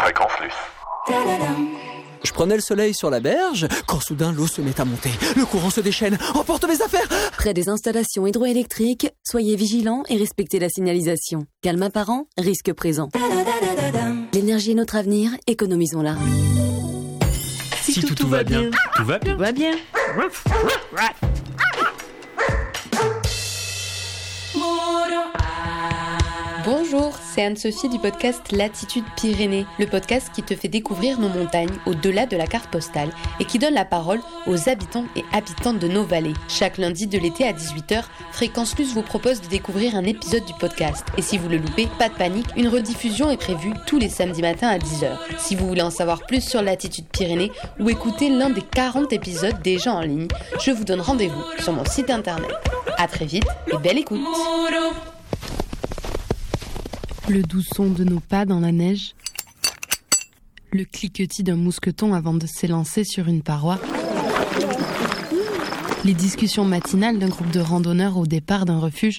Fréquence Luce. Je prenais le soleil sur la berge, quand soudain l'eau se met à monter. Le courant se déchaîne, emporte mes affaires. Près des installations hydroélectriques, soyez vigilants et respectez la signalisation. Calme apparent, risque présent. L'énergie est notre avenir, économisons-la. Si tout va bien, tout va bien. Tout va bien. Bonjour, c'est Anne-Sophie du podcast Latitude Pyrénées, le podcast qui te fait découvrir nos montagnes au-delà de la carte postale et qui donne la parole aux habitants et habitantes de nos vallées. Chaque lundi de l'été à 18h, Fréquence Luce vous propose de découvrir un épisode du podcast. Et si vous le loupez, pas de panique, une rediffusion est prévue tous les samedis matins à 10h. Si vous voulez en savoir plus sur Latitude Pyrénées ou écouter l'un des 40 épisodes déjà en ligne, je vous donne rendez-vous sur mon site internet. À très vite et belle écoute. Le doux son de nos pas dans la neige, le cliquetis d'un mousqueton avant de s'élancer sur une paroi, les discussions matinales d'un groupe de randonneurs au départ d'un refuge,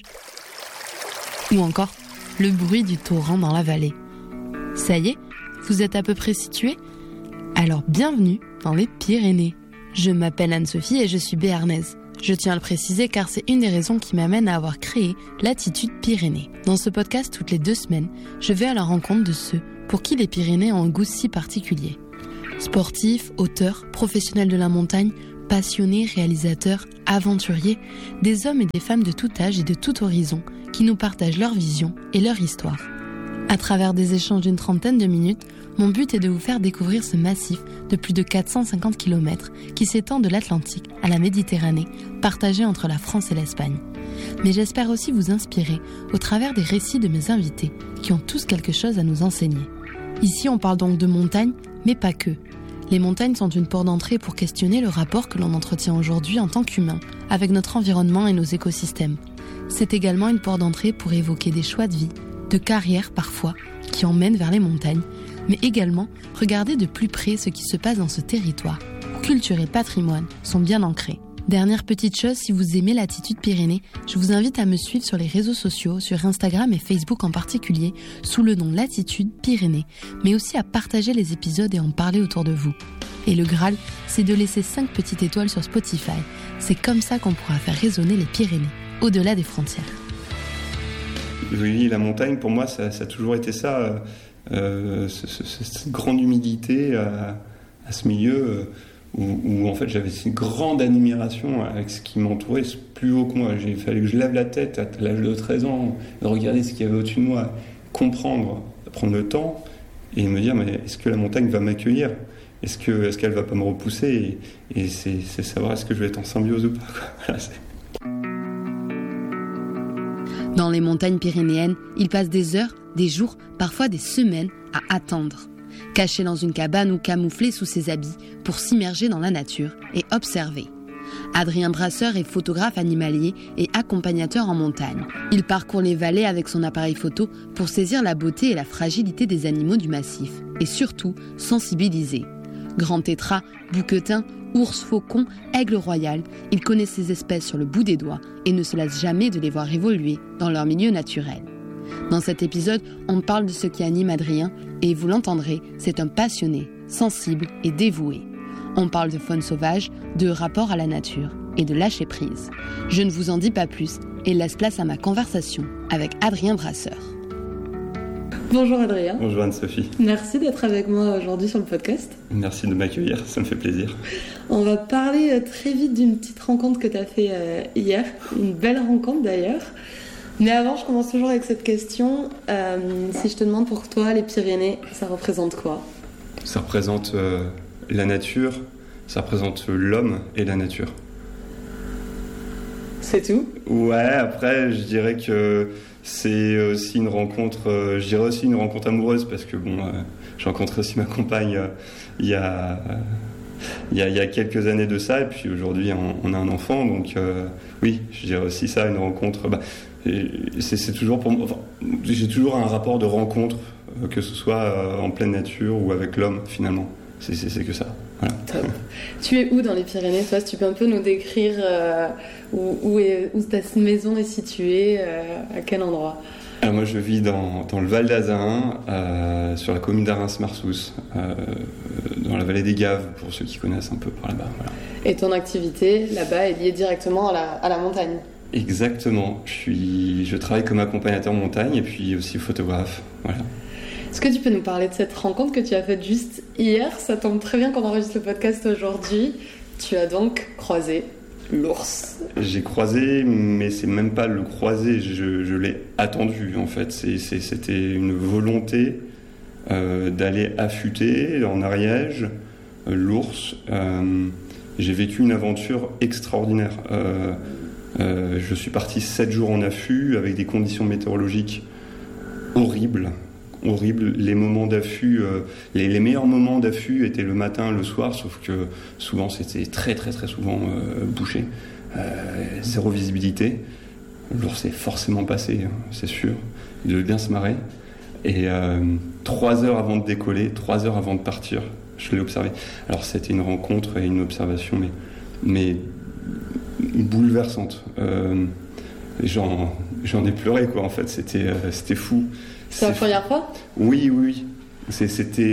ou encore le bruit du torrent dans la vallée. Ça y est, vous êtes à peu près situés ? Alors bienvenue dans les Pyrénées. Je m'appelle Anne-Sophie et je suis béarnaise. Je tiens à le préciser car c'est une des raisons qui m'amène à avoir créé Latitude Pyrénées. Dans ce podcast, toutes les 2 semaines, je vais à la rencontre de ceux pour qui les Pyrénées ont un goût si particulier. Sportifs, auteurs, professionnels de la montagne, passionnés, réalisateurs, aventuriers, des hommes et des femmes de tout âge et de tout horizon qui nous partagent leur vision et leur histoire. À travers des échanges d'une 30aine de minutes, mon but est de vous faire découvrir ce massif de plus de 450 km qui s'étend de l'Atlantique à la Méditerranée, partagé entre la France et l'Espagne. Mais j'espère aussi vous inspirer au travers des récits de mes invités qui ont tous quelque chose à nous enseigner. Ici, on parle donc de montagnes, mais pas que. Les montagnes sont une porte d'entrée pour questionner le rapport que l'on entretient aujourd'hui en tant qu'humain avec notre environnement et nos écosystèmes. C'est également une porte d'entrée pour évoquer des choix de vie, de carrière parfois, qui emmènent vers les montagnes, mais également regarder de plus près ce qui se passe dans ce territoire, où culture et patrimoine sont bien ancrés. Dernière petite chose, si vous aimez Latitude Pyrénées, je vous invite à me suivre sur les réseaux sociaux, sur Instagram et Facebook en particulier, sous le nom Latitude Pyrénées, mais aussi à partager les épisodes et en parler autour de vous. Et le Graal, c'est de laisser 5 petites étoiles sur Spotify. C'est comme ça qu'on pourra faire résonner les Pyrénées, au-delà des frontières. Oui, la montagne, pour moi, ça a toujours été ça. Cette grande humilité à ce milieu où en fait j'avais une grande admiration avec ce qui m'entourait plus haut que moi. Il fallait que je lève la tête à l'âge de 13 ans, de regarder ce qu'il y avait au-dessus de moi, comprendre, prendre le temps et me dire mais est-ce que la montagne va m'accueillir ? Est-ce qu'elle va pas me repousser ? Et c'est savoir est-ce que je vais être en symbiose ou pas, quoi. Voilà, Dans les montagnes pyrénéennes, ils passent des heures, des jours, parfois des semaines à attendre. Cachés dans une cabane ou camouflés sous ses habits pour s'immerger dans la nature et observer. Adrien Brasseur est photographe animalier et accompagnateur en montagne. Il parcourt les vallées avec son appareil photo pour saisir la beauté et la fragilité des animaux du massif et surtout sensibiliser. Grand tétras, bouquetin, ours, faucon, aigle royal, il connaît ces espèces sur le bout des doigts et ne se lasse jamais de les voir évoluer dans leur milieu naturel. Dans cet épisode, on parle de ce qui anime Adrien et vous l'entendrez, c'est un passionné, sensible et dévoué. On parle de faune sauvage, de rapport à la nature et de lâcher prise. Je ne vous en dis pas plus et laisse place à ma conversation avec Adrien Brasseur. Bonjour Adrien. Bonjour Anne-Sophie. Merci d'être avec moi aujourd'hui sur le podcast. Merci de m'accueillir, ça me fait plaisir. On va parler très vite d'une petite rencontre que tu as fait hier, une belle rencontre d'ailleurs. Mais avant, je commence toujours avec cette question. Si je te demande pour toi, les Pyrénées, ça représente quoi ? Ça représente la nature, ça représente l'homme et la nature. C'est tout ? Ouais, après, je dirais que c'est aussi une rencontre, je dirais aussi une rencontre amoureuse parce que j'ai rencontré aussi ma compagne il y a quelques années de ça et puis aujourd'hui on a un enfant donc oui, je dirais aussi ça, une rencontre. C'est toujours pour moi, enfin, j'ai toujours un rapport de rencontre que ce soit en pleine nature ou avec l'homme finalement. C'est que ça. Voilà. Top. Tu es où dans les Pyrénées, toi ? Si tu peux un peu nous décrire où ta maison est située, à quel endroit ? Alors moi je vis dans le Val d'Azain, sur la commune d'Arras-Marsous, dans la vallée des Gaves, pour ceux qui connaissent un peu par là-bas. Voilà. Et ton activité là-bas est liée directement à la montagne? Exactement, je travaille comme accompagnateur montagne et puis aussi photographe. Voilà. Est-ce que tu peux nous parler de cette rencontre que tu as faite juste hier? Ça tombe très bien qu'on enregistre le podcast aujourd'hui. Tu as donc croisé l'ours. J'ai croisé, mais c'est même pas le croiser, je l'ai attendu en fait. C'était une volonté d'aller affûter en Ariège l'ours. J'ai vécu une aventure extraordinaire. Je suis parti 7 jours en affût avec des conditions météorologiques horribles. Les moments d'affût, les meilleurs moments d'affût étaient le matin, le soir, sauf que souvent c'était très très très souvent bouché, zéro visibilité. L'ours est forcément passé, c'est sûr, il devait bien se marrer. Et 3 heures avant de décoller, 3 heures avant de partir, je l'ai observé. Alors c'était une rencontre et une observation, mais bouleversante. J'en ai pleuré quoi, en fait, c'était fou. C'est la première fois ? Oui. C'était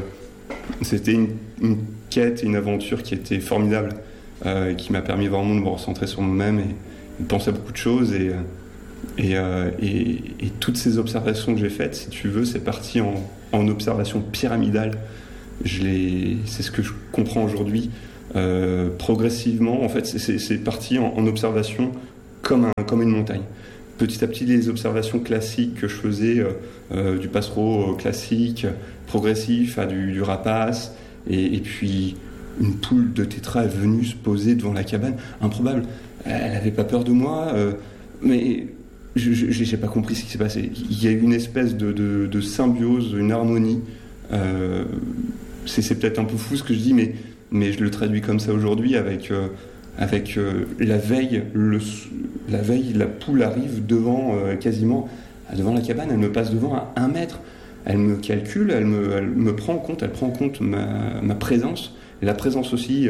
une quête, une aventure qui était formidable, qui m'a permis vraiment de me recentrer sur moi-même et de penser à beaucoup de choses. Et toutes ces observations que j'ai faites, si tu veux, c'est parti en observation pyramidale. C'est ce que je comprends aujourd'hui. Progressivement, en fait, c'est parti en observation comme une montagne. Petit à petit, les observations classiques que je faisais, du passereau classique, progressif, à du rapace, et puis une poule de tétra est venue se poser devant la cabane. Improbable. Elle n'avait pas peur de moi, mais je n'ai pas compris ce qui s'est passé. Il y a eu une espèce de symbiose, une harmonie. C'est peut-être un peu fou ce que je dis, mais je le traduis comme ça aujourd'hui avec la veille, la poule arrive quasiment devant la cabane, elle me passe devant à 1 mètre, elle me calcule, elle me prend en compte, elle prend en compte ma présence, et la présence aussi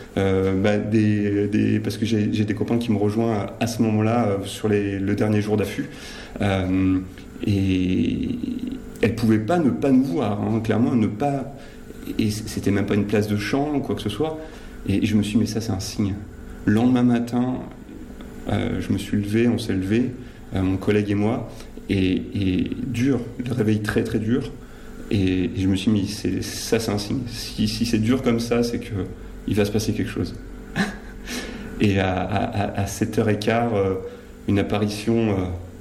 parce que j'ai des copains qui me rejoignent à ce moment-là sur le dernier jour d'affût, et elle pouvait pas ne pas nous voir, clairement ne pas, et c'était même pas une place de champ ou quoi que ce soit, et je me suis dit mais ça c'est un signe. Le lendemain matin, je me suis levé, on s'est levé, mon collègue et moi, et dur, le réveil très très dur, et je me suis mis, ça c'est un signe. Si c'est dur comme ça, c'est qu'il va se passer quelque chose. Et à 7h15, une apparition.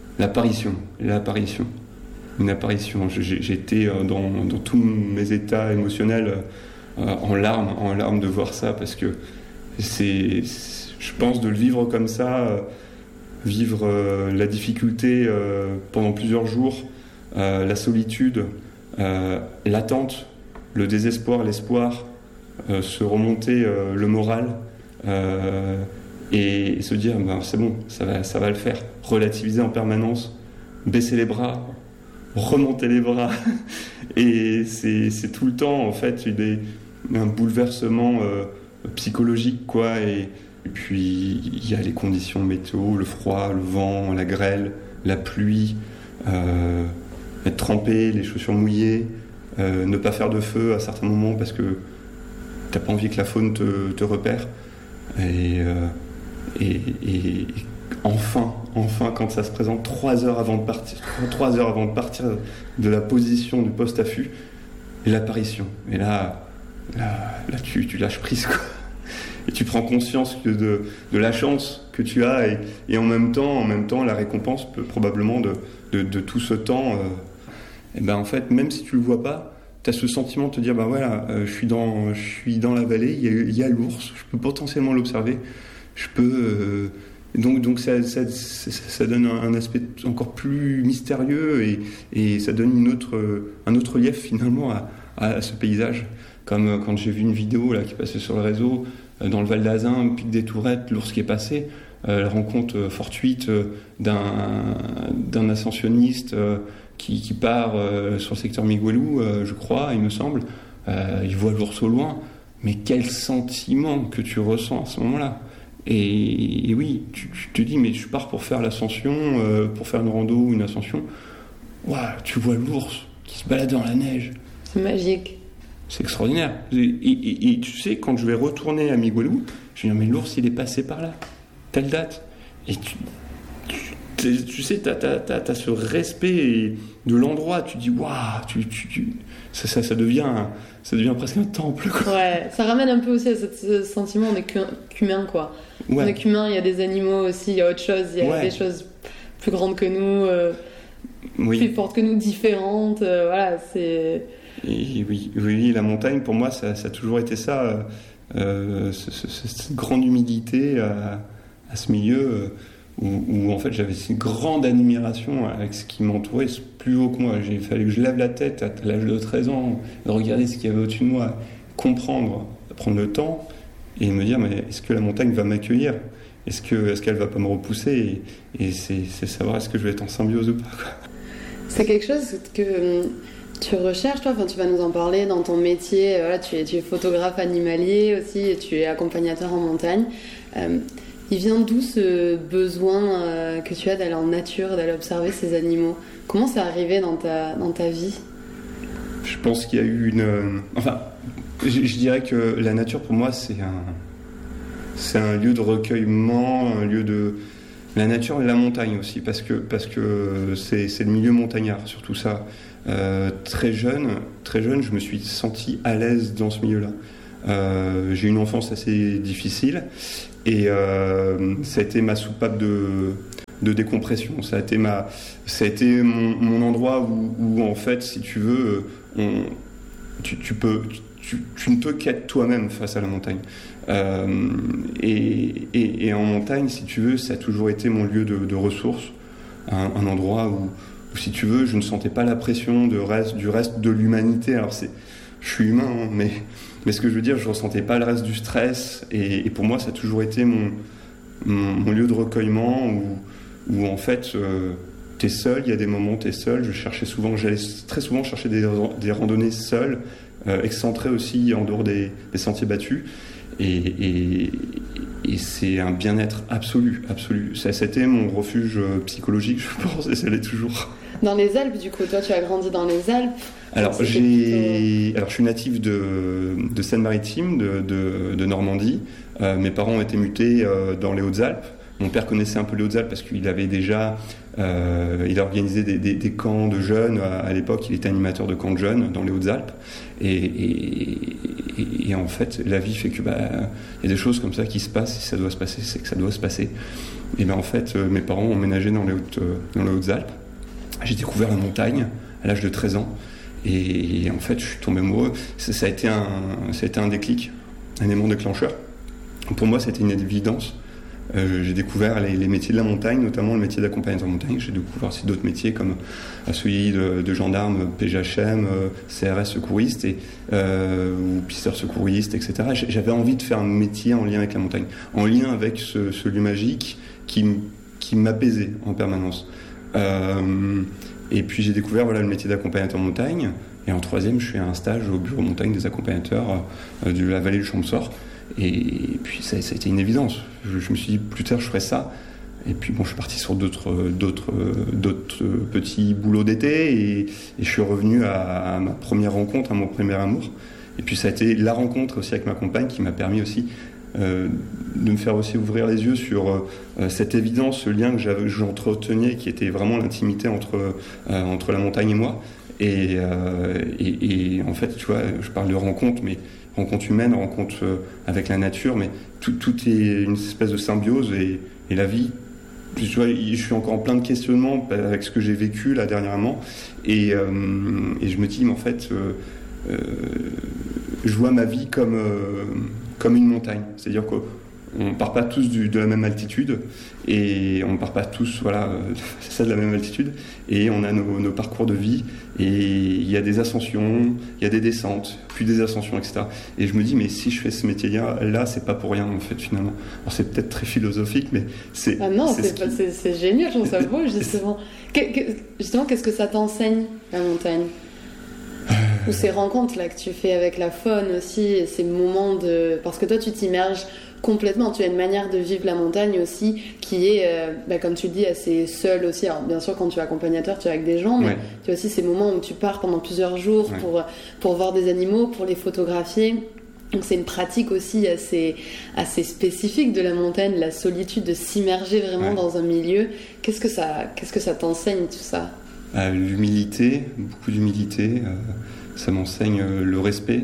J'étais dans tous mes états émotionnels en larmes de voir ça, parce que je pense de le vivre comme ça, vivre la difficulté pendant plusieurs jours, la solitude, l'attente, le désespoir, l'espoir, se remonter le moral, et se dire c'est bon, ça va le faire, relativiser en permanence, baisser les bras, remonter les bras, et c'est tout le temps en fait un bouleversement psychologique quoi, et puis il y a les conditions météo, le froid, le vent, la grêle, la pluie, être trempé, les chaussures mouillées, ne pas faire de feu à certains moments parce que t'as pas envie que la faune te repère, et enfin quand ça se présente 3 heures avant de partir de la position du poste affût, l'apparition, et là tu lâches prise quoi. Et tu prends conscience de la chance que tu as, et en même temps la récompense probablement de tout ce temps, et en fait même si tu le vois pas, tu as ce sentiment de te dire je suis dans la vallée, il y a l'ours, je peux potentiellement l'observer, je peux donc ça donne un aspect encore plus mystérieux, et ça donne un autre relief finalement à ce paysage. Comme quand j'ai vu une vidéo là qui passait sur le réseau, dans le Val d'Azain, au pic des Tourettes, l'ours qui est passé, la rencontre fortuite d'un ascensionniste qui part sur le secteur Miguelou, je crois, il me semble. Il voit l'ours au loin, mais quel sentiment que tu ressens à ce moment-là. Et oui, tu te dis, mais je pars pour faire l'ascension, pour faire une rando ou une ascension. Ouah, tu vois l'ours qui se balade dans la neige. C'est magique. C'est extraordinaire. Et tu sais, quand je vais retourner à Miguelou, je vais dire, mais l'ours, il est passé par là, telle date. Et tu sais, t'as ce respect de l'endroit. Tu dis, waouh, ça devient presque un temple, quoi. Ouais, ça ramène un peu aussi à ce sentiment, on est qu'humain, quoi. Ouais. On est qu'humain, il y a des animaux aussi, il y a autre chose, il y a des choses plus grandes que nous, plus fortes que nous, différentes, voilà, c'est... Et oui, la montagne, pour moi, ça a toujours été ça, cette grande humilité à ce milieu où en fait j'avais une grande admiration avec ce qui m'entourait, plus haut que moi. Il fallait que je lève la tête à l'âge de 13 ans, de regarder ce qu'il y avait au-dessus de moi, comprendre, prendre le temps et me dire, mais est-ce que la montagne va m'accueillir ? Est-ce qu'elle va pas me repousser ? Et c'est savoir est-ce que je vais être en symbiose ou pas, quoi. C'est quelque chose que tu recherches, toi, enfin, tu vas nous en parler dans ton métier. Voilà, tu es photographe animalier aussi et tu es accompagnateur en montagne. Il vient d'où ce besoin que tu as d'aller en nature, d'aller observer ces animaux ? Comment c'est arrivé dans ta vie ? Je pense qu'il y a eu je dirais que la nature, pour moi, c'est un lieu de recueillement, un lieu de... La nature et la montagne aussi, parce que c'est le milieu montagnard, surtout ça. Très jeune, je me suis senti à l'aise dans ce milieu-là. J'ai eu une enfance assez difficile et ça a été ma soupape de décompression. Ça a été mon endroit où en fait, si tu veux, tu ne peux qu'être toi-même face à la montagne. Et en montagne, si tu veux, ça a toujours été mon lieu de ressources, un endroit où, si tu veux, je ne sentais pas la pression du reste de l'humanité. Alors je suis humain, hein, mais ce que je veux dire, je ne ressentais pas le reste du stress. Et pour moi, ça a toujours été mon lieu de recueillement où en fait, t'es seul. Il y a des moments où t'es seul. J'allais très souvent chercher des randonnées seules, excentrées aussi en dehors des sentiers battus. Et c'est un bien-être absolu. C'était mon refuge psychologique, je pense, et ça l'est toujours. Dans les Alpes, du coup, toi, tu as grandi dans les Alpes. Alors, je suis natif de Seine-Maritime, de Normandie. Mes parents ont été mutés dans les Hautes-Alpes. Mon père connaissait un peu les Hautes-Alpes parce qu'il avait déjà... il a organisé des camps de jeunes. À l'époque, il était animateur de camps de jeunes dans les Hautes-Alpes. Et en fait, la vie fait que y a des choses comme ça qui se passent. Si ça doit se passer, c'est que ça doit se passer. Et en fait, mes parents ont emménagé dans les Hautes-Alpes. J'ai découvert la montagne à l'âge de 13 ans. Et en fait, je suis tombé amoureux. Ça a été un déclic, un élément déclencheur. Pour moi, c'était une évidence. J'ai découvert les métiers de la montagne, notamment le métier d'accompagnateur de montagne. J'ai découvert aussi d'autres métiers comme celui de gendarme, PGHM, CRS secouriste ou pisteur secouriste, etc. J'avais envie de faire un métier en lien avec la montagne, en lien avec ce lieu magique qui m'apaisait en permanence. Et puis j'ai découvert le métier d'accompagnateur en montagne. Et en troisième, je fais un stage au bureau montagne des accompagnateurs de la vallée du Champsaur. Et puis ça a été une évidence. Je me suis dit, plus tard, je ferai ça. Et puis je suis parti sur d'autres petits boulots d'été. Et je suis revenu à ma première rencontre, à mon premier amour. Et puis ça a été la rencontre aussi avec ma compagne qui m'a permis aussi de me faire aussi ouvrir les yeux sur cette évidence, ce lien que j'entretenais, qui était vraiment l'intimité entre la montagne et moi. Et en fait, tu vois, je parle de rencontre, mais rencontre humaine, rencontre avec la nature, mais tout est une espèce de symbiose et la vie. Tu vois, je suis encore en plein de questionnements avec ce que j'ai vécu là dernièrement, et je me dis, mais en fait, je vois ma vie comme une montagne, c'est-à-dire qu'on ne part pas tous de la même altitude, et on ne part pas tous, c'est ça, de la même altitude, et on a nos parcours de vie, et il y a des ascensions, il y a des descentes, puis des ascensions, etc. Et je me dis, mais si je fais ce métier-là, c'est pas pour rien, en fait, finalement. Alors c'est peut-être très philosophique, mais c'est... Ah non, c'est génial, je trouve ça beau, justement. Justement, qu'est-ce que ça t'enseigne, la montagne ? Ou ces rencontres là que tu fais avec la faune aussi, et ces moments parce que toi tu t'immerges complètement, tu as une manière de vivre la montagne aussi qui est, comme tu le dis, assez seule aussi. Alors bien sûr quand tu es accompagnateur tu es avec des gens, mais tu as aussi ces moments où tu pars pendant plusieurs jours pour voir des animaux, pour les photographier. Donc c'est une pratique aussi assez spécifique de la montagne, la solitude, de s'immerger vraiment dans un milieu. Qu'est-ce que ça t'enseigne tout ça? L'humilité, beaucoup d'humilité. Ça m'enseigne le respect.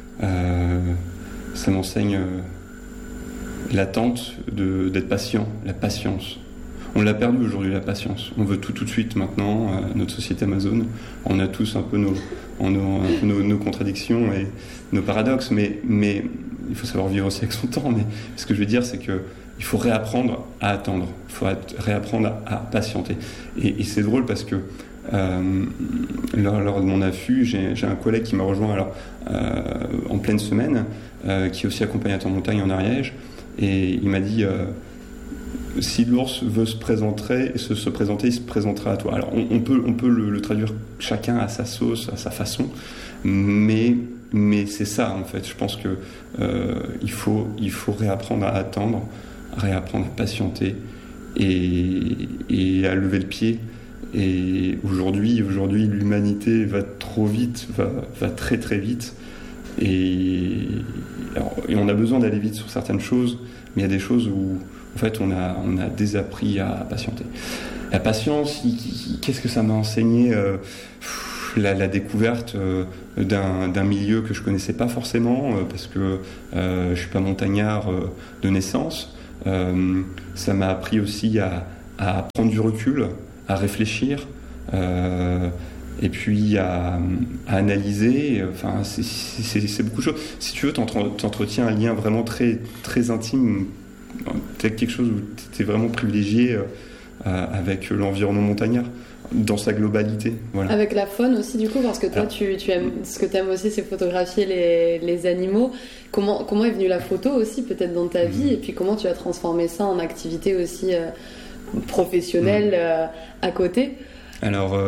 Ça m'enseigne l'attente d'être patient, la patience. On l'a perdu aujourd'hui, la patience. On veut tout de suite maintenant. Notre société Amazon, on a tous un peu nos contradictions et nos paradoxes, mais il faut savoir vivre aussi avec son temps. Mais ce que je veux dire, c'est que il faut réapprendre à attendre, il faut réapprendre à patienter. Et c'est drôle parce que lors de mon affût, j'ai un collègue qui m'a rejoint en pleine semaine, qui est aussi accompagnateur en montagne en Ariège, et il m'a dit si l'ours veut se présenter, il se présentera à toi. Alors on peut le traduire chacun à sa sauce, à sa façon, mais c'est ça en fait. Je pense que il faut réapprendre à attendre, réapprendre à patienter et à lever le pied. Et aujourd'hui l'humanité va trop vite, va très très vite, et on a besoin d'aller vite sur certaines choses, mais il y a des choses où en fait on a désappris à patienter. La patience, qu'est-ce que ça m'a enseigné? La découverte d'un milieu que je connaissais pas forcément, parce que je suis pas montagnard de naissance. Ça m'a appris aussi à prendre du recul, à réfléchir, et puis à analyser. Enfin, c'est beaucoup de choses. Si tu veux, t'entretiens un lien vraiment très, très intime, quelque chose où tu es vraiment privilégié avec l'environnement montagnard dans sa globalité. Voilà. Avec la faune aussi, du coup, parce que toi, tu aimes, ce que tu aimes aussi, c'est photographier les animaux. Comment est venue la photo aussi, peut-être dans ta vie, et puis comment tu as transformé ça en activité aussi professionnelle à côté? Alors,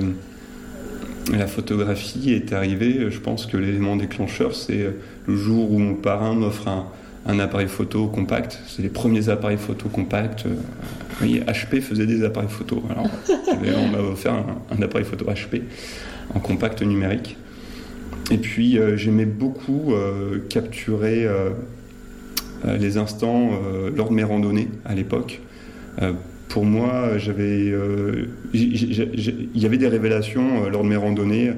la photographie est arrivée, je pense que l'élément déclencheur, c'est le jour où mon parrain m'offre un appareil photo compact. C'est les premiers appareils photo compacts. Oui, HP faisait des appareils photo. Alors, on m'a offert un appareil photo HP en compact numérique. Et puis, j'aimais beaucoup capturer les instants lors de mes randonnées à l'époque. Pour moi, il y avait des révélations lors de mes randonnées.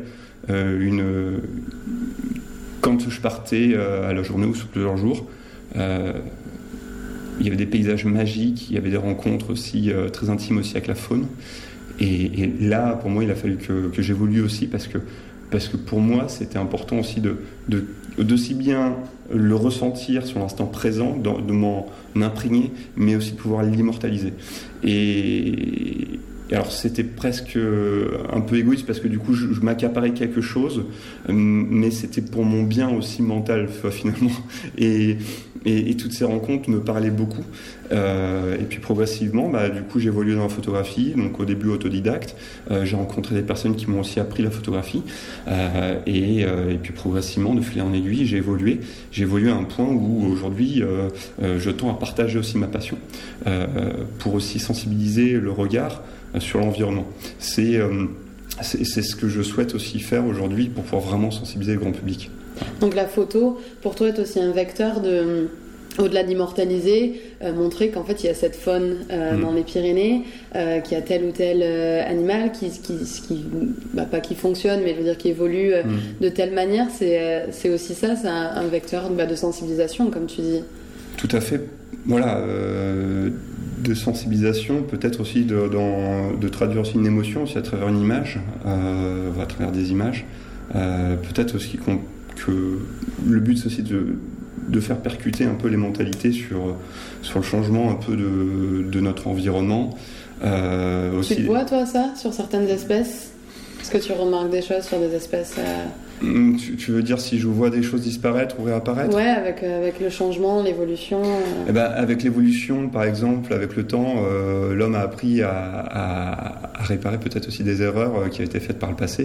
Quand je partais à la journée ou sur plusieurs jours, il y avait des paysages magiques, il y avait des rencontres aussi très intimes aussi avec la faune. Et là, pour moi, il a fallu que j'évolue aussi parce que pour moi, c'était important aussi d'aussi bien le ressentir sur l'instant présent, de m'en imprégner, mais aussi de pouvoir l'immortaliser. Et alors c'était presque un peu égoïste parce que du coup je m'accaparais quelque chose, mais c'était pour mon bien aussi mental finalement. Et toutes ces rencontres me parlaient beaucoup. Et puis progressivement, du coup j'ai évolué dans la photographie. Donc au début autodidacte, j'ai rencontré des personnes qui m'ont aussi appris la photographie. Et puis progressivement, de fil en aiguille, j'ai évolué à un point où aujourd'hui je tends à partager aussi ma passion pour aussi sensibiliser le regard sur l'environnement. C'est ce que je souhaite aussi faire aujourd'hui pour pouvoir vraiment sensibiliser le grand public. Donc la photo, pour toi, est aussi un vecteur au-delà d'immortaliser, montrer qu'en fait il y a cette faune dans les Pyrénées, qu'il y a tel ou tel animal qui pas qui fonctionne, mais je veux dire qui évolue de telle manière. C'est aussi ça, c'est un vecteur de sensibilisation, comme tu dis. Tout à fait. Voilà, de sensibilisation, peut-être aussi de traduire aussi une émotion aussi à travers une image, à travers des images. Peut-être aussi que le but c'est aussi de faire percuter un peu les mentalités sur le changement un peu de notre environnement. Tu le vois toi ça sur certaines espèces? Est-ce que tu remarques des choses sur des espèces Tu veux dire si je vois des choses disparaître ou réapparaître? Ouais, avec le changement, l'évolution. Avec l'évolution, par exemple, avec le temps, l'homme a appris à réparer peut-être aussi des erreurs qui avaient été faites par le passé.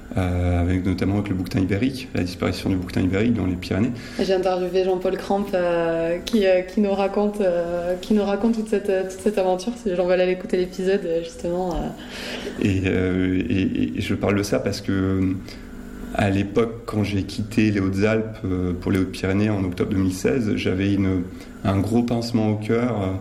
avec notamment avec le bouquetin ibérique, la disparition du bouquetin ibérique dans les Pyrénées. J'ai interviewé Jean-Paul Cramp qui nous raconte toute cette aventure. Si les gens veulent aller écouter l'épisode, justement. Et je parle de ça parce que à l'époque, quand j'ai quitté les Hautes-Alpes pour les Hautes-Pyrénées en octobre 2016, j'avais un gros pincement au cœur.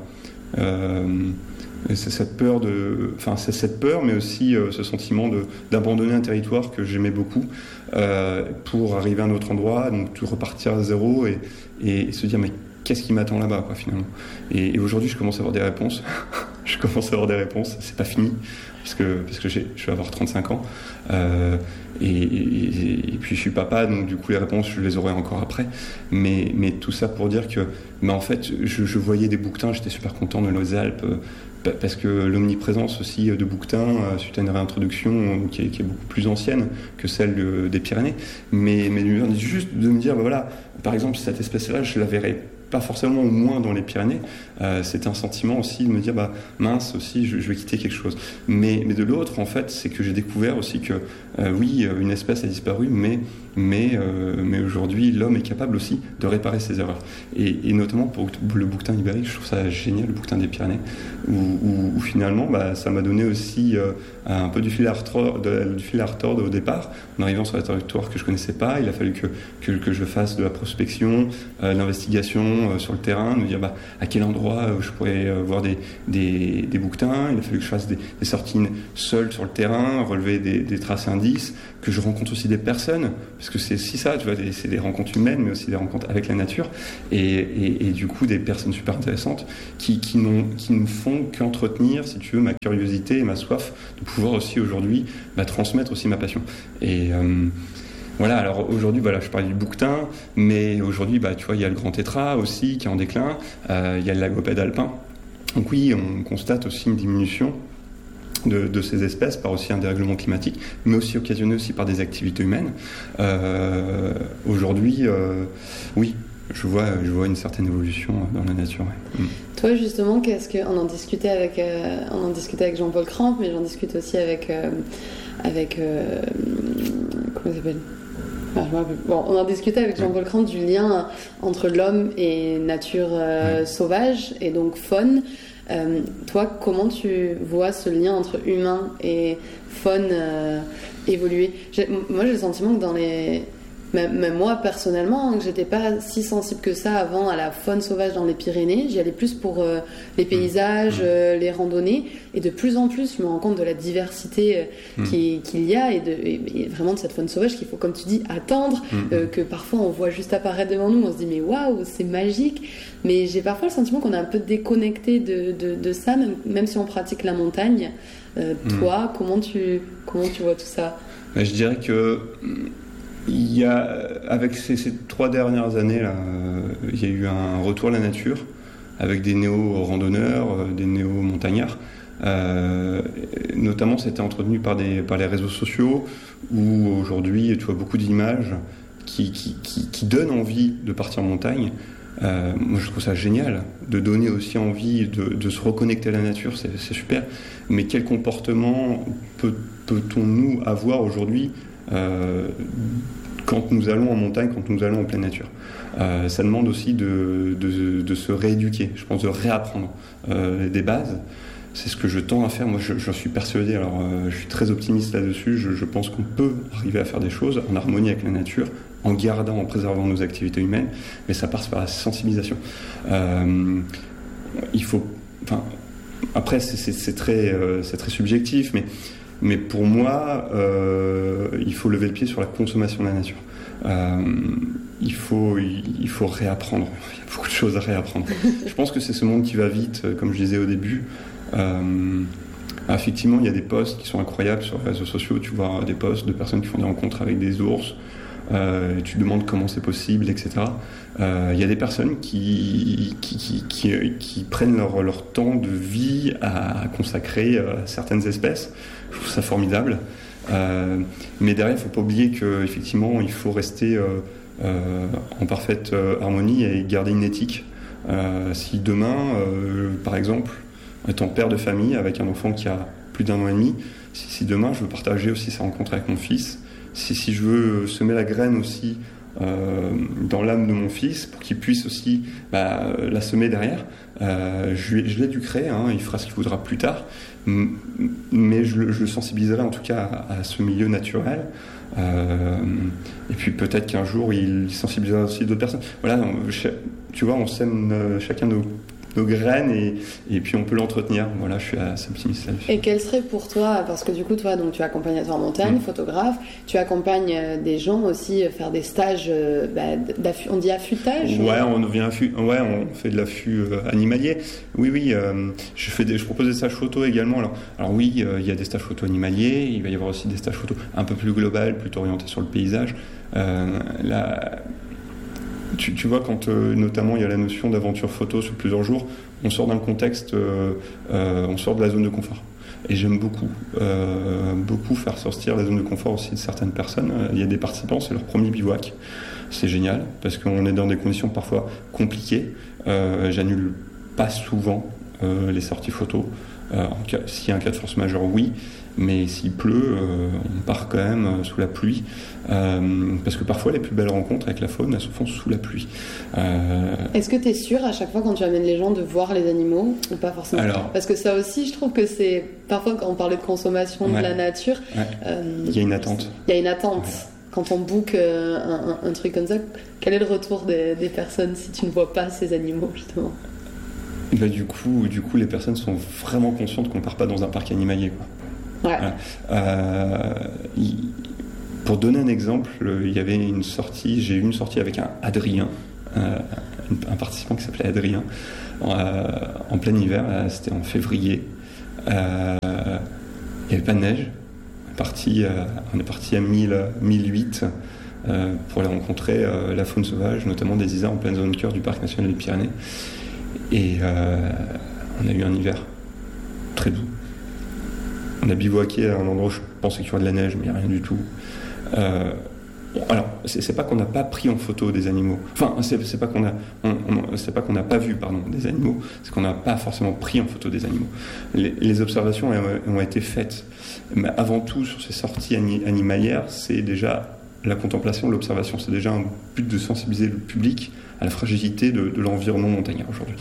C'est cette peur, mais aussi ce sentiment d'abandonner un territoire que j'aimais beaucoup pour arriver à un autre endroit, donc tout repartir à zéro et se dire mais qu'est-ce qui m'attend là-bas, quoi, finalement. Et aujourd'hui, je commence à avoir des réponses. C'est pas fini parce que je vais avoir 35 ans et puis je suis papa, donc du coup les réponses je les aurai encore après. Mais tout ça pour dire que en fait je voyais des bouquetins, j'étais super content de les Alpes. Parce que l'omniprésence aussi de bouquetins suite à une réintroduction qui est beaucoup plus ancienne que celle des Pyrénées, mais juste de me dire voilà, par exemple cette espèce-là je la verrai pas forcément au moins dans les Pyrénées, c'est un sentiment aussi de me dire mince aussi je vais quitter quelque chose, mais de l'autre en fait c'est que j'ai découvert aussi que oui une espèce a disparu mais aujourd'hui l'homme est capable aussi de réparer ses erreurs et notamment pour le bouquetin ibérique, je trouve ça génial, le bouquetin des Pyrénées où finalement ça m'a donné aussi un peu du fil à retordre au départ en arrivant sur la territoire que je connaissais pas. Il a fallu que je fasse de la prospection, l'investigation sur le terrain, me dire à quel endroit je pourrais voir des bouquetins. Il a fallu que je fasse des sorties seules sur le terrain, relever des traces indices, que je rencontre aussi des personnes, parce que c'est aussi ça, tu vois, c'est des rencontres humaines, mais aussi des rencontres avec la nature, et du coup des personnes super intéressantes qui ne font qu'entretenir, si tu veux, ma curiosité et ma soif de pouvoir aussi aujourd'hui transmettre aussi ma passion. Et voilà, alors aujourd'hui, je parlais du bouquetin, mais aujourd'hui, tu vois, il y a le grand tétra aussi qui est en déclin, il y a le lagopède alpin. Donc oui, on constate aussi une diminution de ces espèces par aussi un dérèglement climatique, mais aussi occasionné aussi par des activités humaines. Aujourd'hui, oui, je vois une certaine évolution dans la nature. Ouais. Toi, justement, on en discutait avec Jean-Paul Cramp, mais j'en discute aussi avec comment il s'appelle ? On en discutait avec Jean-Paul Cramp du lien entre l'homme et nature sauvage et donc faune. Toi, comment tu vois ce lien entre humain et faune évoluer ? Moi, j'ai le sentiment que même moi personnellement, que j'étais pas si sensible que ça avant à la faune sauvage dans les Pyrénées. J'y allais plus pour les paysages, les randonnées, et de plus en plus je me rends compte de la diversité qu'il y a et vraiment de cette faune sauvage qu'il faut, comme tu dis, attendre, que parfois on voit juste apparaître devant nous, on se dit mais waouh, c'est magique, mais j'ai parfois le sentiment qu'on est un peu déconnecté de ça, même si on pratique la montagne. Toi, comment tu vois tout ça ? Je dirais que il y a, avec ces 3 dernières années là, il y a eu un retour à la nature avec des néo-randonneurs, des néo-montagnards. Notamment, c'était entretenu par les réseaux sociaux où aujourd'hui, tu vois beaucoup d'images qui donnent envie de partir en montagne. Moi, je trouve ça génial de donner aussi envie de se reconnecter à la nature, c'est super. Mais quel comportement peut-on nous avoir aujourd'hui quand nous allons en montagne, quand nous allons en pleine nature? Ça demande aussi de se rééduquer, je pense, de réapprendre des bases. C'est ce que je tends à faire. Moi, j'en suis persuadé. Alors, je suis très optimiste là-dessus. Je pense qu'on peut arriver à faire des choses en harmonie avec la nature, en gardant, en préservant nos activités humaines. Mais ça passe par la sensibilisation. Il faut. Enfin, après, c'est très subjectif, mais pour moi, il faut lever le pied sur la consommation de la nature. Il faut réapprendre. Il y a beaucoup de choses à réapprendre. Je pense que c'est ce monde qui va vite, comme je disais au début. Effectivement, il y a des posts qui sont incroyables sur les réseaux sociaux. Tu vois des posts de personnes qui font des rencontres avec des ours. Tu te demandes comment c'est possible, etc. Il y a des personnes qui prennent leur temps de vie à consacrer à certaines espèces. Je trouve ça formidable. Mais derrière, il ne faut pas oublier qu'effectivement, il faut rester en parfaite harmonie et garder une éthique. Si demain, par exemple, étant père de famille avec un enfant qui a plus d'1 an et demi, si demain je veux partager aussi sa rencontre avec mon fils, si je veux semer la graine aussi dans l'âme de mon fils, pour qu'il puisse aussi la semer derrière, je l'éduquerai, il fera ce qu'il voudra plus tard, mais je le sensibiliserai en tout cas à ce milieu naturel. Et puis peut-être qu'un jour il sensibilisera aussi d'autres personnes. Voilà, tu vois, on sème chacun nos graines et puis on peut l'entretenir. Voilà, je suis assez optimiste là-dessus. Et quel serait pour toi, parce que du coup toi donc tu es accompagnateur en montagne, photographe, tu accompagnes des gens aussi faire des stages, on dit affûtage. Ouais, on fait de l'affût animalier. Oui, je propose des stages photo également. Alors oui, il y a des stages photo animaliers, il va y avoir aussi des stages photo un peu plus global, plutôt orientés sur le paysage. Tu vois, quand notamment il y a la notion d'aventure photo sur plusieurs jours, on sort d'un contexte, on sort de la zone de confort. Et j'aime beaucoup faire sortir la zone de confort aussi de certaines personnes. Il y a des participants, c'est leur premier bivouac. C'est génial, parce qu'on est dans des conditions parfois compliquées. J'annule pas souvent les sorties photo. S'il y a un cas de force majeure, oui. Mais s'il pleut, on part quand même sous la pluie, parce que parfois les plus belles rencontres avec la faune, elles se font sous la pluie. Est-ce que tu es sûr à chaque fois quand tu amènes les gens de voir les animaux ou pas forcément? Parce que ça aussi, je trouve que c'est parfois quand on parlait de consommation de la nature, il y a une attente. Il y a une attente. Ouais. Quand on book un truc comme ça, quel est le retour des personnes si tu ne vois pas ces animaux justement? Du coup, les personnes sont vraiment conscientes qu'on ne part pas dans un parc animalier, quoi. Ouais. Pour donner un exemple, il y avait j'ai eu une sortie avec un Adrien, un participant qui s'appelait Adrien, en plein hiver, c'était en février. Il n'y avait pas de neige. On est parti à 1008 pour aller rencontrer la faune sauvage, notamment des isards en pleine zone cœur du parc national des Pyrénées. Et on a eu un hiver très doux. On a bivouaqué à un endroit où je pensais qu'il y aurait de la neige, mais il n'y a rien du tout. Alors, c'est pas qu'on n'a pas pris en photo des animaux. Enfin, c'est pas qu'on n'a pas vu, des animaux. C'est qu'on n'a pas forcément pris en photo des animaux. Les observations ont été faites. Mais avant tout, sur ces sorties animalières, c'est déjà la contemplation, l'observation. C'est déjà un but de sensibiliser le public à la fragilité de l'environnement montagnard aujourd'hui.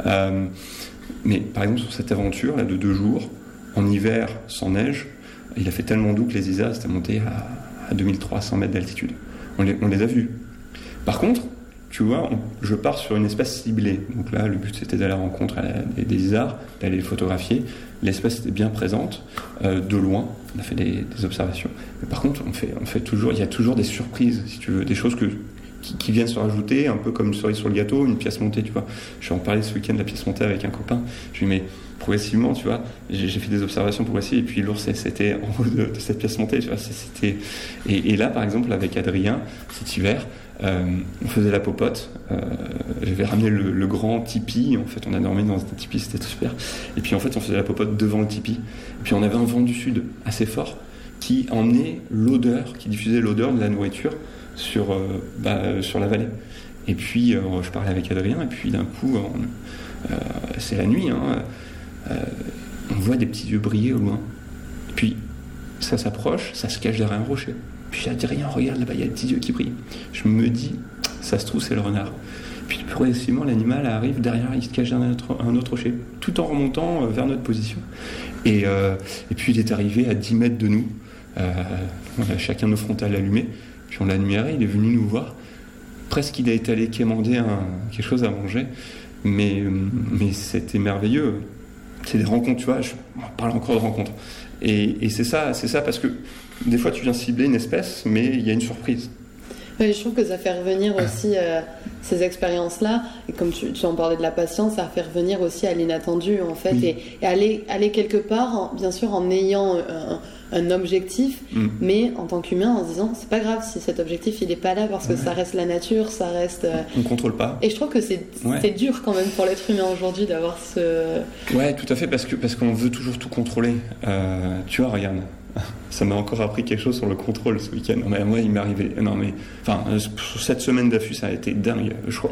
Mais par exemple, sur cette aventure là, de 2 jours, en hiver, sans neige, il a fait tellement doux que les isards étaient montés à 2300 mètres d'altitude. On les a vus. Par contre, tu vois, je pars sur une espèce ciblée. Donc là, le but, c'était d'aller à la rencontre des isards, d'aller les photographier. L'espèce était bien présente, de loin. On a fait des observations. Mais par contre, il y a toujours des surprises, si tu veux, des choses qui viennent se rajouter, un peu comme une cerise sur le gâteau, une pièce montée, tu vois. Je vais en parler ce week-end de la pièce montée avec un copain. Je lui dis, mais progressivement, tu vois, j'ai fait des observations progressives, et puis l'ours, c'était en haut de cette pièce montée, tu vois. Et là, par exemple, avec Adrien, cet hiver, on faisait la popote. J'avais ramené le grand tipi. En fait, on a dormi dans un tipi, c'était super. Et puis, en fait, on faisait la popote devant le tipi. Et puis, on avait un vent du sud assez fort qui emmenait qui diffusait l'odeur de la nourriture sur la vallée. Et puis je parlais avec Adrien, et puis d'un coup c'est la nuit, on voit des petits yeux briller au loin, et puis ça s'approche, ça se cache derrière un rocher, puis Adrien, regarde là-bas, il y a des petits yeux qui brillent. Je me dis, ça se trouve c'est le renard. Puis progressivement l'animal arrive derrière, il se cache derrière un autre rocher, tout en remontant vers notre position, et puis il est arrivé à 10 mètres de nous. On a chacun nos frontales allumées, puis on l'a admiré, il est venu nous voir. Presque il a été allé quémander quelque chose à manger, mais c'était merveilleux. C'est des rencontres, tu vois, on parle encore de rencontres. Et c'est ça parce que des fois tu viens cibler une espèce, mais il y a une surprise. Oui, je trouve que ça fait revenir aussi ces expériences-là, et comme tu en parlais de la patience, ça fait revenir aussi à l'inattendu en fait, oui. et aller quelque part, bien sûr en ayant un objectif, mais en tant qu'humain en se disant c'est pas grave si cet objectif il est pas là, parce que ça reste la nature, ça reste... On contrôle pas. Et je trouve que c'est dur quand même pour l'être humain aujourd'hui d'avoir ce... Ouais, tout à fait, parce qu'on veut toujours tout contrôler. Tu vois, regarde, ça m'a encore appris quelque chose sur le contrôle ce week-end. Non, mais moi, il m'est arrivé... Non, mais... Enfin, cette semaine d'affût, ça a été dingue.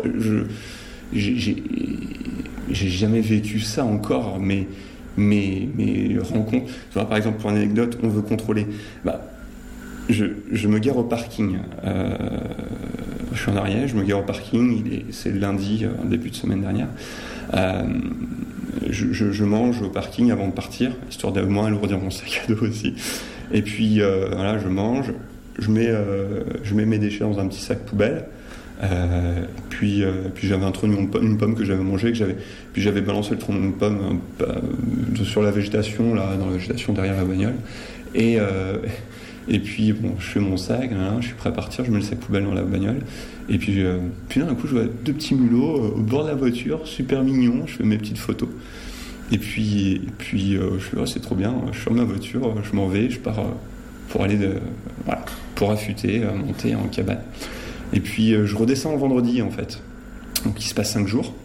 J'ai jamais vécu ça encore, mais rencontres... Tu vois, par exemple, pour une anecdote, on veut contrôler. je me gare au parking. Je suis en Ariège, je me gare au parking, c'est le lundi, début de semaine dernière. Je mange au parking avant de partir, histoire de moins alourdir mon sac à dos aussi. Et puis voilà, je mange, je mets mes déchets dans un petit sac poubelle. Puis j'avais un tronc une pomme que j'avais mangée, puis j'avais balancé le tronc d'une pomme sur la végétation, là, dans la végétation derrière la bagnole. Et puis bon, je fais mon sac, là, je suis prêt à partir, je mets le sac poubelle dans la bagnole. Et puis d'un coup, je vois 2 petits mulots au bord de la voiture, super mignons, je fais mes petites photos. Et puis je fais c'est trop bien, je sors ma voiture, je m'en vais, je pars pour aller pour affûter, monter en cabane. Et puis je redescends le vendredi en fait. Donc il se passe 5 jours.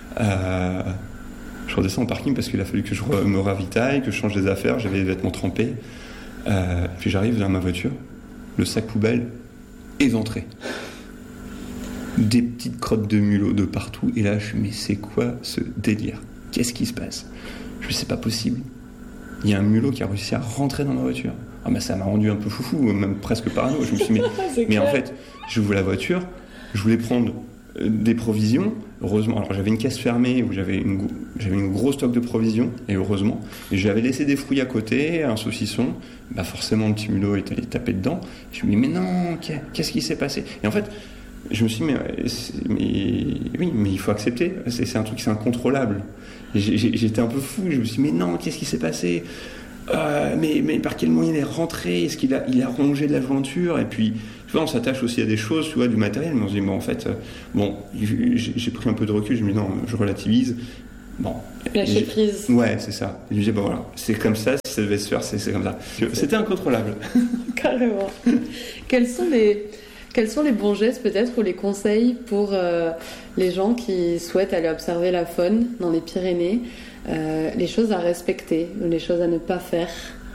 Je redescends au parking parce qu'il a fallu que je me ravitaille, que je change des affaires, j'avais les vêtements trempés. Puis j'arrive dans ma voiture, le sac poubelle éventré. Des petites crottes de mulot de partout. Et là je me dis mais c'est quoi ce délire ? Qu'est-ce qui se passe ? Je me dis c'est pas possible. Il y a un mulot qui a réussi à rentrer dans ma voiture. Ah ben ça m'a rendu un peu foufou, même presque parano. Je me suis dit mais en fait, j'ouvre la voiture, je voulais prendre des provisions. Heureusement, alors j'avais une caisse fermée où j'avais une grosse stock de provisions, et heureusement, et j'avais laissé des fruits à côté, un saucisson. Bah forcément, le petit mulot est allé taper dedans. Je me dis mais non, qu'est-ce qui s'est passé ? Et en fait, je me suis dit mais il faut accepter. C'est un truc, c'est incontrôlable. Et j'étais un peu fou. Je me suis dit mais non, qu'est-ce qui s'est passé ? Mais par quel moyen il est rentré ? Est-ce qu'il a rongé de l'aventure ? Et puis, tu vois, on s'attache aussi à des choses, tu vois, du matériel. Mais on se dit, bon, en fait, j'ai pris un peu de recul. Je me dis, non, je relativise. Bon. Lâcher prise. Ouais, c'est ça. Et je me dis, bon, voilà, c'est comme ça, si ça devait se faire, c'est comme ça. C'était incontrôlable. Carrément. Quels sont les bons gestes, peut-être, ou les conseils pour les gens qui souhaitent aller observer la faune dans les Pyrénées ? Les choses à respecter ou les choses à ne pas faire.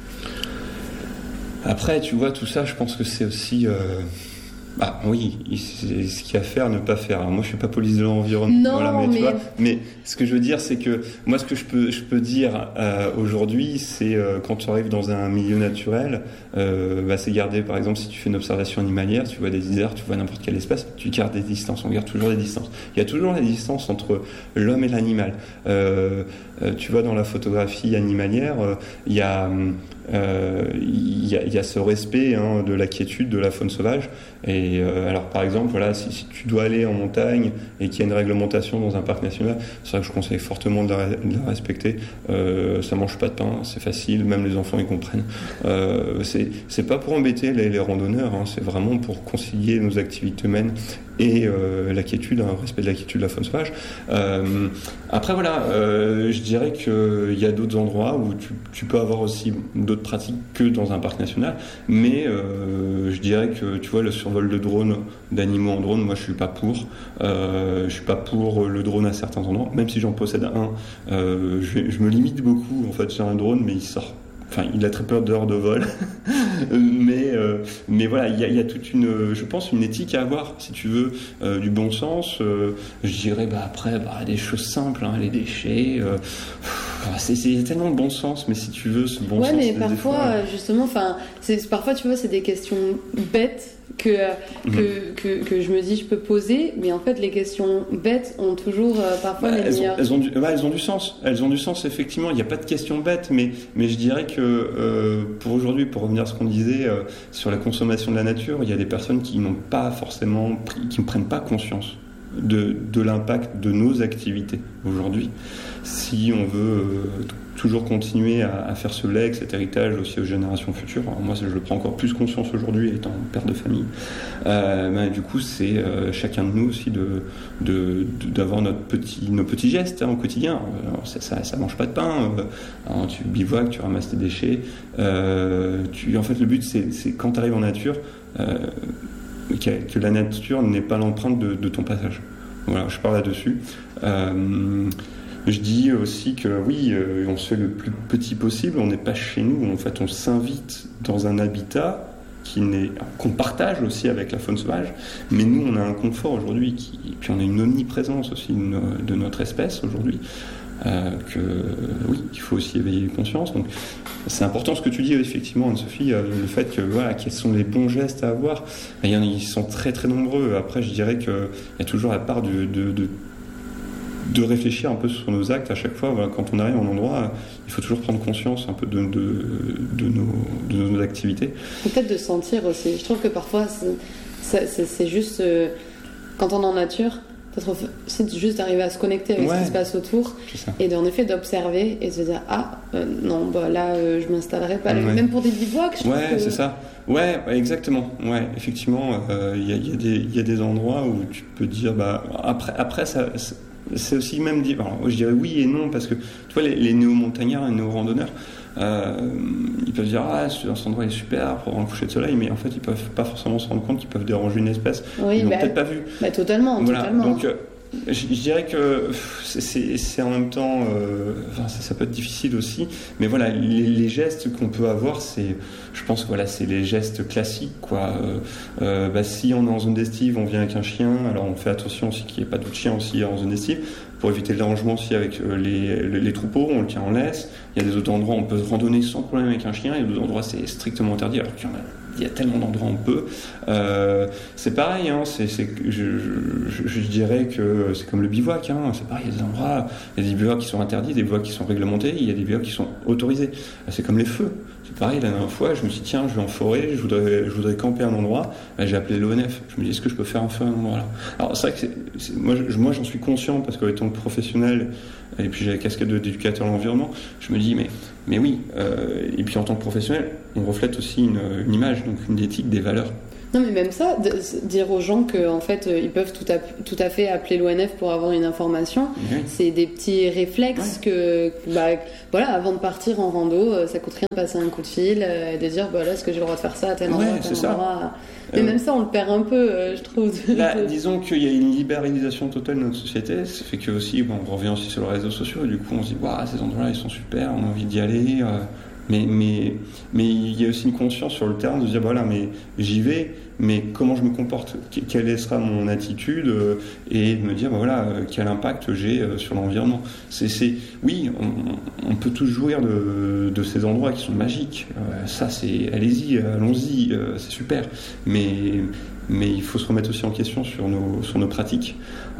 Après, tu vois, tout ça, je pense que c'est aussi... oui, c'est ce qu'il y a à faire, ne pas faire. Alors, moi, je suis pas police de l'environnement. Non, tu vois, mais ce que je veux dire, c'est que moi, ce que je peux dire aujourd'hui, c'est quand tu arrives dans un milieu naturel, c'est garder, par exemple, si tu fais une observation animalière, tu vois des isards, tu vois n'importe quel espace, tu gardes des distances. On garde toujours des distances. Il y a toujours des distances entre l'homme et l'animal. Tu vois, dans la photographie animalière, il y a ce respect de la quiétude de la faune sauvage. Et alors par exemple, voilà, si tu dois aller en montagne et qu'il y a une réglementation dans un parc national, c'est vrai que je conseille fortement de la respecter. Ça mange pas de pain, c'est facile, même les enfants y comprennent. C'est pas pour embêter les randonneurs, c'est vraiment pour concilier nos activités humaines et la quiétude, le respect de la quiétude de la faune sauvage. Après voilà, je dirais qu'il y a d'autres endroits où tu peux avoir aussi d'autres pratiques que dans un parc national, mais je dirais que tu vois le survol de drones, d'animaux en drone, moi je suis pas pour. Je suis pas pour le drone à certains endroits, même si j'en possède un. Je me limite beaucoup en fait sur un drone, mais il sort. Enfin, il a très peur d'heures de vol, mais voilà, il y a toute je pense, une éthique à avoir, si tu veux, du bon sens. Je dirais, après, des choses simples, les déchets. C'est tellement de bon sens, mais si tu veux, ce bon sens. Ouais, mais parfois, justement, parfois, tu vois, c'est des questions bêtes que je me dis je peux poser, mais en fait les questions bêtes ont toujours parfois les meilleures. Elles ont du sens. Elles ont du sens, effectivement. Il n'y a pas de questions bêtes, mais je dirais que pour aujourd'hui, pour revenir à ce qu'on disait sur la consommation de la nature, il y a des personnes qui n'ont pas forcément qui ne prennent pas conscience de l'impact de nos activités aujourd'hui. Si on veut toujours continuer à faire ce legs, cet héritage aussi aux générations futures. Alors moi, je le prends encore plus conscience aujourd'hui, étant père de famille. Du coup, c'est chacun de nous aussi d'avoir nos petits gestes au quotidien. Ça mange pas de pain. Tu bivouacs, tu ramasses tes déchets. En fait, le but, c'est quand tu arrives en nature, que la nature n'est pas l'empreinte de ton passage. Voilà, je parle là-dessus. Je dis aussi que oui, on se fait le plus petit possible, on n'est pas chez nous, en fait on s'invite dans un habitat qu'on partage aussi avec la faune sauvage, mais nous on a un confort aujourd'hui, puis on a une omniprésence aussi de notre espèce aujourd'hui. il faut aussi éveiller les consciences. Donc, c'est important ce que tu dis, effectivement, Anne-Sophie, le fait que, quels sont les bons gestes à avoir. Ils sont très très nombreux. Après, je dirais qu'il y a toujours la part de réfléchir un peu sur nos actes à chaque fois. Quand on arrive à un endroit, il faut toujours prendre conscience un peu de nos activités. Peut-être de sentir aussi. Je trouve que parfois, c'est juste quand on est en nature, c'est juste d'arriver à se connecter avec ce qui se passe autour et en effet d'observer et de se dire non, là je m'installerai pas. Même pour des bivouacs, je trouve que... c'est ça. Ouais, exactement. Ouais, effectivement, il y a des endroits où tu peux dire après ça. C'est aussi même dire, je dirais oui et non, parce que tu vois, les néo-montagnards, les néo-randonneurs, ils peuvent dire cet endroit est super pour un coucher de soleil, mais en fait ils peuvent pas forcément se rendre compte qu'ils peuvent déranger une espèce. Ils l'ont peut-être pas vu. Totalement. Donc je dirais que c'est en même temps, ça peut être difficile aussi, mais voilà, les gestes qu'on peut avoir, je pense que c'est les gestes classiques, quoi. Si on est en zone d'estive, on vient avec un chien, alors on fait attention aussi qu'il n'y ait pas d'autres chiens aussi en zone d'estive, pour éviter le dérangement aussi avec les troupeaux, on le tient en laisse. Il y a des autres endroits où on peut se randonner sans problème avec un chien, et d'autres endroits c'est strictement interdit, alors qu'il y a tellement d'endroits où on peut. C'est pareil, je dirais que c'est comme le bivouac, c'est pareil, il y a des endroits, il y a des bivouacs qui sont interdits, des bivouacs qui sont réglementés, il y a des bivouacs qui sont autorisés. C'est comme les feux. C'est pareil, la dernière fois, je me suis dit, tiens, je vais en forêt, je voudrais camper à un endroit. J'ai appelé l'ONF. Je me dis, est-ce que je peux faire un feu à un endroit là? Alors, c'est vrai que moi, j'en suis conscient, parce qu'étant professionnel, et puis j'ai la casquette d'éducateur à l'environnement, je me dis, mais oui. Et puis en tant que professionnel, on reflète aussi une image, donc une éthique, des valeurs. Non, mais même ça, dire aux gens qu'en fait, ils peuvent tout à fait appeler l'ONF pour avoir une information, c'est des petits réflexes que, avant de partir en rando, ça coûte rien de passer un coup de fil et de dire, est-ce que j'ai le droit de faire ça à tel endroit, à tel endroit. Mais même ça, on le perd un peu, je trouve. Disons qu'il y a une libéralisation totale de notre société, ça fait que aussi, on revient aussi sur les réseaux sociaux, et du coup, on se dit, ces endroits-là, ils sont super, on a envie d'y aller. Mais il y a aussi une conscience sur le terrain de se dire mais j'y vais, mais comment je me comporte, quelle sera mon attitude, et de me dire quel impact j'ai sur l'environnement. Oui, on peut tous jouir de ces endroits qui sont magiques, allez-y, allons-y, c'est super, mais il faut se remettre aussi en question sur nos pratiques.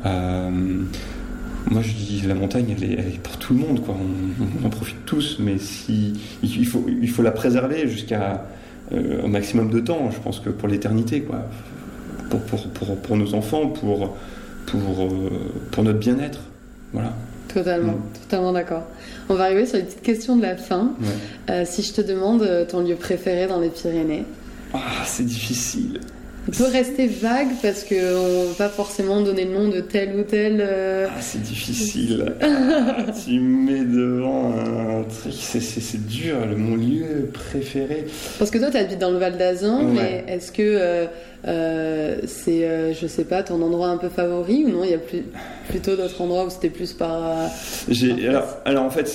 Moi, je dis, la montagne, elle est pour tout le monde, quoi. On en profite tous, mais il faut la préserver jusqu'à un maximum de temps. Je pense que pour l'éternité, quoi. Pour nos enfants, pour notre bien-être, voilà. Totalement d'accord. On va arriver sur les petites questions de la fin. Si je te demande ton lieu préféré dans les Pyrénées. C'est difficile. On peut rester vague parce qu'on ne va pas forcément donner le nom de tel ou tel... c'est difficile. Tu me mets devant un truc, c'est dur, mon lieu préféré. Parce que toi, tu habites dans le Val d'Azun, mais est-ce que c'est, je sais pas, ton endroit un peu favori ou non? Il y a plutôt d'autres endroits où c'était plus par... Alors en fait,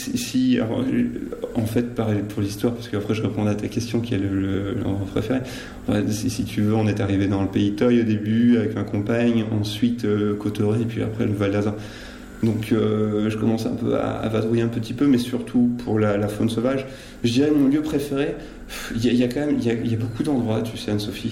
pareil pour l'histoire, parce qu'après je répondrai à ta question qui est l'endroit préféré. Si tu veux, on est arrivé dans le Pays Toy au début avec ma compagne, ensuite Cauterets et puis après le Val d'Azun. Donc je commence un peu à vadrouiller un petit peu, mais surtout pour la faune sauvage. Je dirais mon lieu préféré, il y a beaucoup d'endroits, tu sais, Anne-Sophie.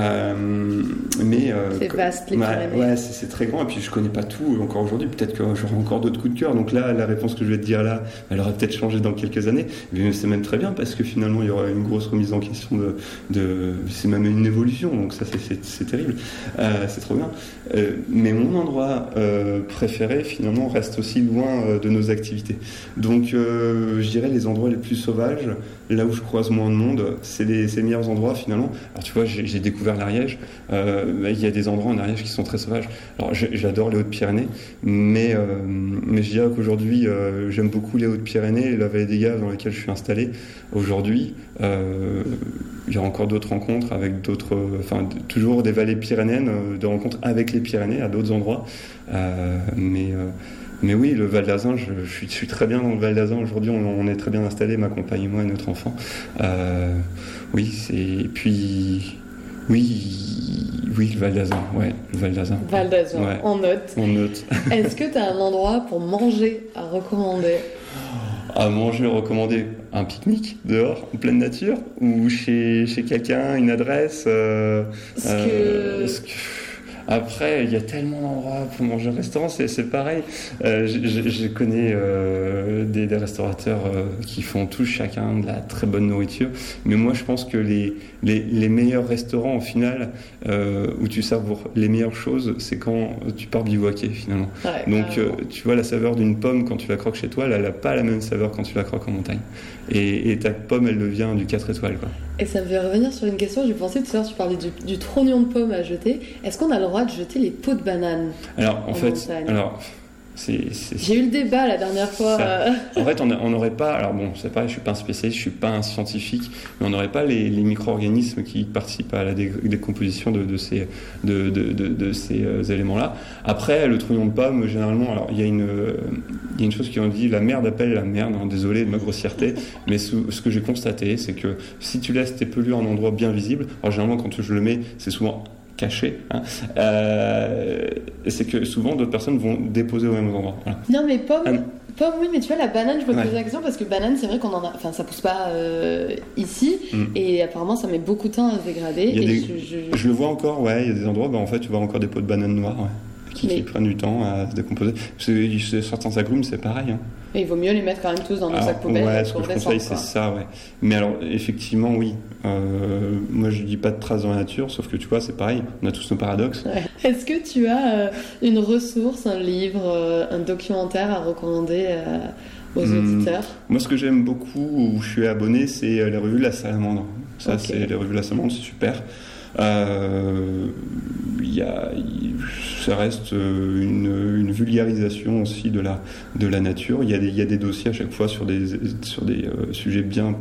C'est vaste, les Pyrénées. Ouais, c'est très grand, et puis je connais pas tout encore aujourd'hui. Peut-être que j'aurai encore d'autres coups de cœur. Donc là, la réponse que je vais te dire là, elle aurait peut-être changé dans quelques années. Mais c'est même très bien, parce que finalement, il y aura une grosse remise en question c'est même une évolution. Donc ça, c'est terrible. C'est trop bien. Mais mon endroit préféré, finalement, reste aussi loin de nos activités. Donc je dirais les endroits les plus sauvages, là où je croise moins de monde, c'est les meilleurs endroits finalement. Alors tu vois, j'ai découvert l'Ariège. Il y a des endroits en Ariège qui sont très sauvages. Alors j'adore les Hautes-Pyrénées, mais je dirais qu'aujourd'hui j'aime beaucoup les Hautes-Pyrénées et la vallée des Gaves dans laquelle je suis installé aujourd'hui. Il y a encore d'autres rencontres avec d'autres, toujours des vallées pyrénéennes, de rencontres avec les Pyrénées à d'autres endroits. Mais oui, le Val d'Azun, je suis très bien dans le Val d'Azun. Aujourd'hui, on est très bien installés, ma compagne et moi et notre enfant. Oui, Oui, le Val d'Azun, ouais, le Val d'Azun. Val d'Azun, ouais. on note. On note. Est-ce que tu as un endroit pour manger à recommander? À manger, recommander un pique-nique dehors, en pleine nature, ou chez quelqu'un, une adresse. Après, il y a tellement d'endroits pour manger au restaurant, c'est pareil. Je connais des restaurateurs qui font tous chacun de la très bonne nourriture, mais moi je pense que les meilleurs restaurants au final, où tu savoures les meilleures choses, c'est quand tu pars bivouaquer finalement. Ouais, donc tu vois la saveur d'une pomme quand tu la croques chez toi, elle n'a pas la même saveur quand tu la croques en montagne. Et ta pomme, elle devient du 4 étoiles, quoi. Et ça me fait revenir sur une question, j'ai pensé tout à l'heure, tu parlais du trognon de pomme à jeter. Est-ce qu'on a le droit de jeter les peaux de banane? Alors, en fait, montagne? J'ai eu le débat la dernière fois. En fait, on n'aurait pas. Alors bon, c'est pareil, je suis pas un spécialiste, je suis pas un scientifique, mais on n'aurait pas les micro-organismes qui participent à la décomposition de ces éléments-là. Après, le trognon de pomme, généralement, alors il y a une chose qui en dit, la merde appelle la merde. Hein, désolé de ma grossièreté, mais ce que j'ai constaté, c'est que si tu laisses tes pelures en endroit bien visible, alors généralement quand je le mets, c'est souvent caché, hein, c'est que souvent d'autres personnes vont déposer au même endroit. Voilà. Non mais pomme, oui, mais tu vois la banane, je me pose la question parce que banane, c'est vrai qu'on en a, enfin ça pousse pas ici et apparemment ça met beaucoup de temps à se dégrader. Je le vois encore, ouais, il y a des endroits, en fait tu vois encore des pots de banane noires, ouais, qui prennent du temps à se décomposer. Certains agrumes, c'est pareil. Hein. Et il vaut mieux les mettre quand même tous dans nos sacs poubelles. Ouais, ce que je conseille, c'est ça, ouais. Mais alors, effectivement, oui. Moi, je dis pas de traces dans la nature, sauf que tu vois, c'est pareil. On a tous nos paradoxes. Ouais. Est-ce que tu as une ressource, un livre, un documentaire à recommander aux auditeurs? Moi, ce que j'aime beaucoup, où je suis abonné, c'est les revues de la Salamandre. Ça, c'est les revues de la Salamandre, c'est super. Ça reste une vulgarisation aussi de la nature. Il y a des dossiers à chaque fois sur des sujets bien